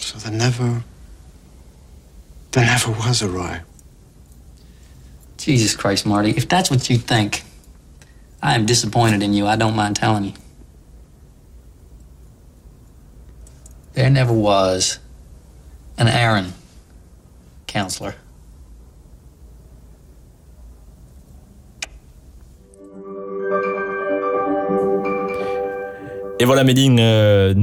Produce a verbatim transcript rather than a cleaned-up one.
So there never, there never was a Roy. Jesus Christ, Marty, if that's what you think, I am disappointed in you. I don't mind telling you. There never was an Aaron, counselor. Et voilà, Méline, euh,